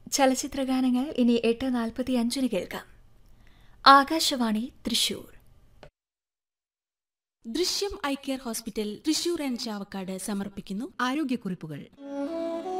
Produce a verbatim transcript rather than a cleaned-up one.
ചലച്ചിത്രഗാനങ്ങൾ ഇനി എട്ട് നാൽപ്പത്തി അഞ്ചിന് കേൾക്കാം. ആകാശവാണി തൃശൂർ. ദൃശ്യം eye care hospital Thrissur and Chavakkad സമർപ്പിക്കുന്നു ആരോഗ്യക്കുറിപ്പുകൾ.